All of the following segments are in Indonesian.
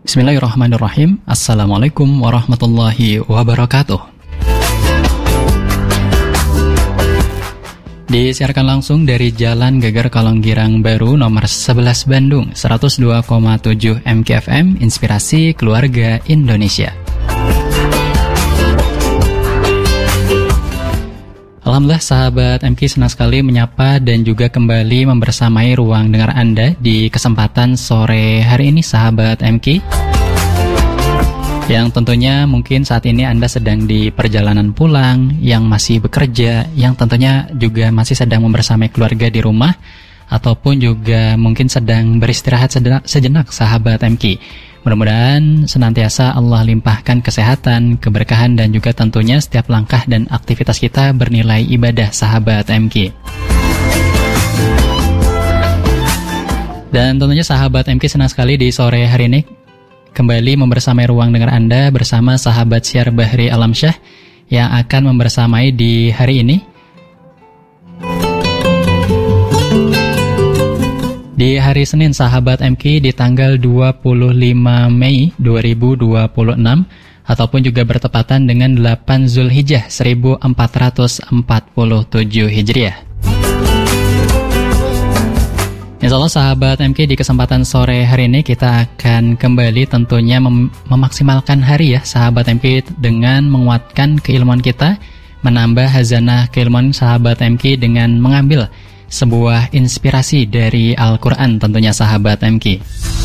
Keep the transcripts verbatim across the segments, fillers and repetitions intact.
Bismillahirrahmanirrahim. Assalamualaikum warahmatullahi wabarakatuh. Disiarkan langsung dari Jalan Geger Kalonggirang Baru nomor sebelas Bandung, seratus dua koma tujuh M K F M, Inspirasi Keluarga Indonesia. Alhamdulillah sahabat M K, senang sekali menyapa dan juga kembali membersamai ruang dengar Anda di kesempatan sore hari ini sahabat M K. Yang tentunya mungkin saat ini Anda sedang di perjalanan pulang, yang masih bekerja, yang tentunya juga masih sedang membersamai keluarga di rumah, ataupun juga mungkin sedang beristirahat sejenak, sejenak sahabat M K. Mudah-mudahan senantiasa Allah limpahkan kesehatan, keberkahan, dan juga tentunya setiap langkah dan aktivitas kita bernilai ibadah sahabat M K. Dan tentunya sahabat M K senang sekali di sore hari ini kembali membersamai ruang dengar Anda bersama sahabat Syar Bahri Alamsyah yang akan membersamai di hari ini. Di hari Senin sahabat M K di tanggal dua puluh lima Mei dua ribu dua puluh enam ataupun juga bertepatan dengan delapan Zulhijjah seribu empat ratus empat puluh tujuh Hijriah. Insyaallah sahabat M K di kesempatan sore hari ini kita akan kembali tentunya mem- memaksimalkan hari ya sahabat M K dengan menguatkan keilmuan kita, menambah hazanah keilmuan sahabat M K dengan mengambil sebuah inspirasi dari Al-Quran tentunya sahabat M K.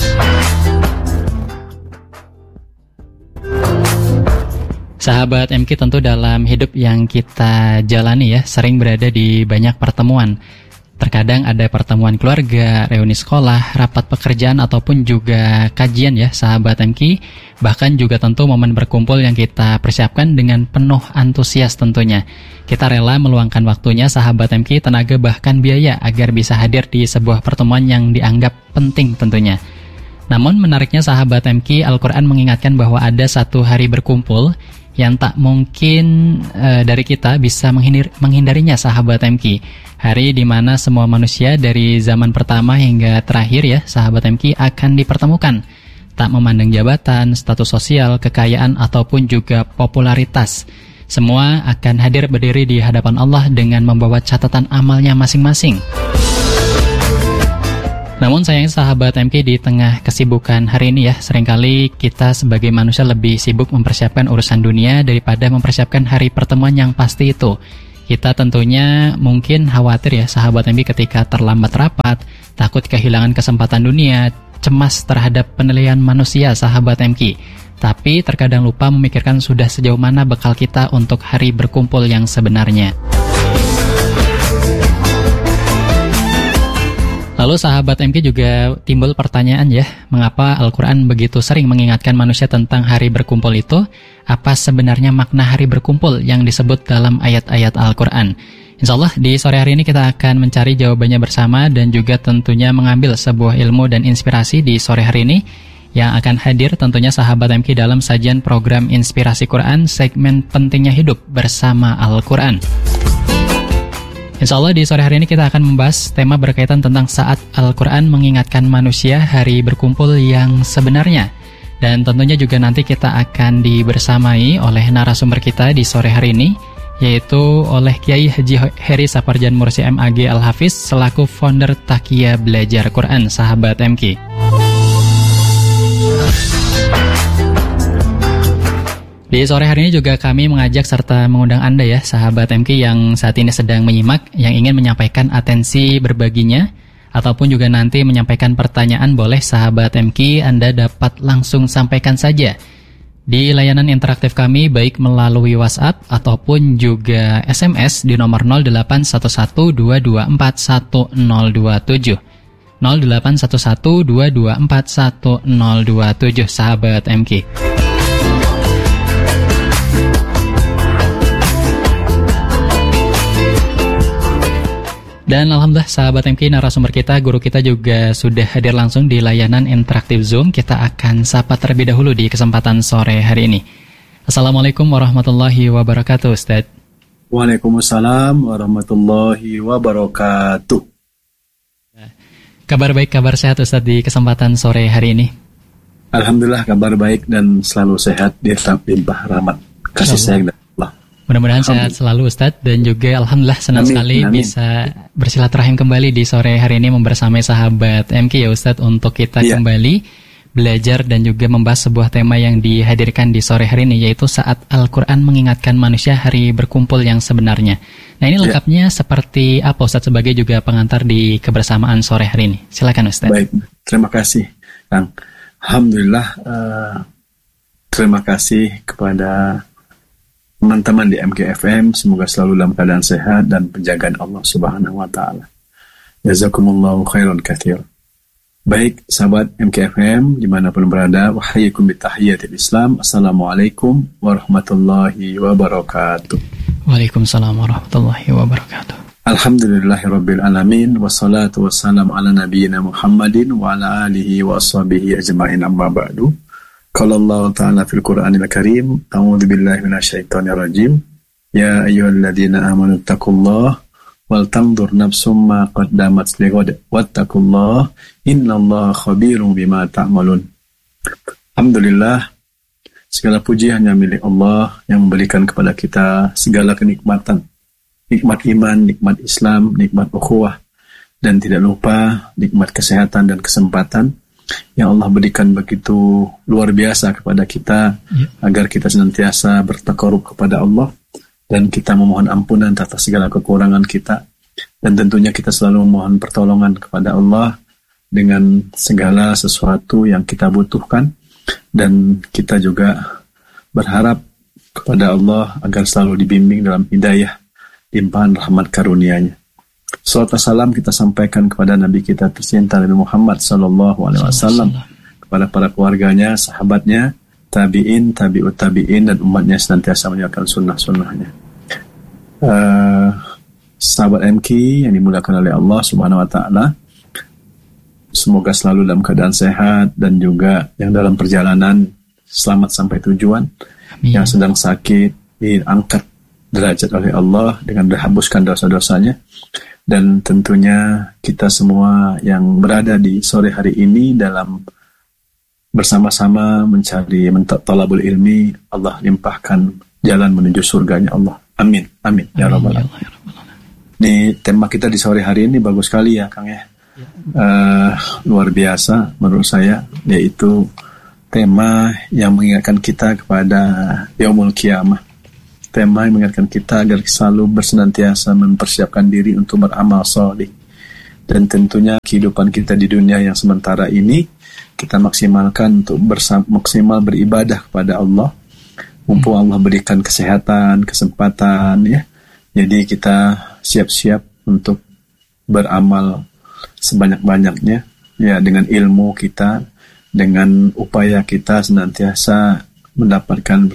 Sahabat M K tentu dalam hidup yang kita jalani ya sering berada di banyak pertemuan. Terkadang ada pertemuan keluarga, reuni sekolah, rapat pekerjaan, ataupun juga kajian ya sahabat M K. Bahkan juga tentu momen berkumpul yang kita persiapkan dengan penuh antusias tentunya. Kita rela meluangkan waktunya sahabat M K, tenaga bahkan biaya agar bisa hadir di sebuah pertemuan yang dianggap penting tentunya. Namun menariknya sahabat M K, Al-Quran mengingatkan bahwa ada satu hari berkumpul yang tak mungkin e, dari kita bisa menghindar, menghindarinya sahabat M K. Hari di mana semua manusia dari zaman pertama hingga terakhir ya sahabat M K akan dipertemukan. Tak memandang jabatan, status sosial, kekayaan, ataupun juga popularitas. Semua akan hadir berdiri di hadapan Allah dengan membawa catatan amalnya masing-masing. Namun sayang sahabat M K di tengah kesibukan hari ini ya, seringkali kita sebagai manusia lebih sibuk mempersiapkan urusan dunia daripada mempersiapkan hari pertemuan yang pasti itu. Kita tentunya mungkin khawatir ya sahabat M K ketika terlambat rapat, takut kehilangan kesempatan dunia, cemas terhadap penilaian manusia sahabat M K. Tapi terkadang lupa memikirkan sudah sejauh mana bekal kita untuk hari berkumpul yang sebenarnya. Lalu sahabat M K juga timbul pertanyaan ya, mengapa Al-Quran begitu sering mengingatkan manusia tentang hari berkumpul itu? Apa sebenarnya makna hari berkumpul yang disebut dalam ayat-ayat Al-Quran? Insyaallah di sore hari ini kita akan mencari jawabannya bersama dan juga tentunya mengambil sebuah ilmu dan inspirasi di sore hari ini yang akan hadir tentunya sahabat M K dalam sajian program Inspirasi Quran segmen Pentingnya Hidup bersama Al-Quran. Insyaallah di sore hari ini kita akan membahas tema berkaitan tentang saat Al-Quran mengingatkan manusia hari berkumpul yang sebenarnya. Dan tentunya juga nanti kita akan dibersamai oleh narasumber kita di sore hari ini, yaitu oleh Kiai Haji Heri Saparjan Mursi M A G Al-Hafiz selaku founder Takia Belajar Quran sahabat M K. Di sore hari ini juga kami mengajak serta mengundang Anda ya sahabat M K yang saat ini sedang menyimak, yang ingin menyampaikan atensi berbaginya ataupun juga nanti menyampaikan pertanyaan, boleh sahabat M K Anda dapat langsung sampaikan saja di layanan interaktif kami baik melalui WhatsApp ataupun juga S M S di nomor nol delapan satu satu dua dua empat satu nol dua tujuh nol delapan satu satu dua dua empat satu nol dua tujuh sahabat M K. Dan alhamdulillah sahabat M K, narasumber kita, guru kita juga sudah hadir langsung di layanan interaktif Zoom. Kita akan sapa terlebih dahulu di kesempatan sore hari ini. Assalamualaikum warahmatullahi wabarakatuh, Ustaz. Waalaikumsalam warahmatullahi wabarakatuh. Kabar baik, kabar sehat Ustaz di kesempatan sore hari ini. Alhamdulillah kabar baik dan selalu sehat di limpah rahmat kasih sayang dari Allah. Mudah-mudahan sehat selalu Ustadz, dan juga Alhamdulillah senang Amin, sekali amin. bisa bersilaturahim kembali di sore hari ini membersamai sahabat M K ya Ustadz, untuk kita Iya. kembali belajar dan juga membahas sebuah tema yang dihadirkan di sore hari ini, yaitu saat Al-Quran mengingatkan manusia hari berkumpul yang sebenarnya. Nah ini Iya. lengkapnya seperti apa Ustadz sebagai juga pengantar di kebersamaan sore hari ini? Silakan Ustadz. Baik, terima kasih Kang. Alhamdulillah, eh, terima kasih kepada teman-teman di M K F M, semoga selalu dalam keadaan sehat dan penjagaan Allah Subhanahu wa taala. Jazakumullahu khairan katsir. Baik, sahabat M K F M dimanapun berada, wahayyikum bitahiyatil Islam. Assalamualaikum warahmatullahi wabarakatuh. Waalaikumsalam warahmatullahi wabarakatuh. Alhamdulillahirabbil alamin, wassalatu wassalamu ala nabiyyina Muhammadin wa ala alihi wa ashabihi ajma'in, amma ba'du. Qala Allah ta'ala fil Qur'anil Karim, a'udzu billahi minasyaitonir rajim. Ya ayyuhalladzina amanu taqullaha wal tanzur nafsum ma qaddamat lighad wattaqullaha innallaha khabirum bima ta'malun. Alhamdulillah, segala puji hanya milik Allah yang memberikan kepada kita segala kenikmatan, nikmat iman, nikmat Islam, nikmat ukhuwah, dan tidak lupa nikmat kesehatan dan kesempatan yang Allah berikan begitu luar biasa kepada kita, Ya. agar kita senantiasa bertakarub kepada Allah dan kita memohon ampunan atas segala kekurangan kita, dan tentunya kita selalu memohon pertolongan kepada Allah dengan segala sesuatu yang kita butuhkan, dan kita juga berharap kepada Allah agar selalu dibimbing dalam hidayah, limpahan rahmat karunia-Nya. Salawat salam kita sampaikan kepada Nabi kita tercinta Nabi Muhammad sallallahu alaihi wasallam, kepada para keluarganya, sahabatnya, tabi'in, tabi'ut tabi'in, dan umatnya senantiasa menjalankan sunnah-sunnahnya. Uh, sahabat M K yang dimuliakan oleh Allah Subhanahu wa taala, semoga selalu dalam keadaan sehat, dan juga yang dalam perjalanan selamat sampai tujuan. Amin. Yang sedang sakit diangkat derajat oleh Allah dengan dihapuskan dosa-dosanya. Dan tentunya kita semua yang berada di sore hari ini dalam bersama-sama mencari talabul ilmi, Allah limpahkan jalan menuju surganya Allah. Amin, amin, ya Rabbal Amin, alamin. ya Rabbal alamin. Nih, tema kita di sore hari ini bagus sekali ya Kang ya. Uh, luar biasa menurut saya, yaitu tema yang mengingatkan kita kepada Yaumul Qiyamah. Tema yang mengingatkan kita agar selalu bersenantiasa mempersiapkan diri untuk beramal saleh. Dan tentunya kehidupan kita di dunia yang sementara ini kita maksimalkan untuk bersam, maksimal beribadah kepada Allah. Mumpung Allah berikan kesehatan, kesempatan ya. Jadi kita siap-siap untuk beramal sebanyak-banyaknya ya, dengan ilmu kita, dengan upaya kita senantiasa mendapatkan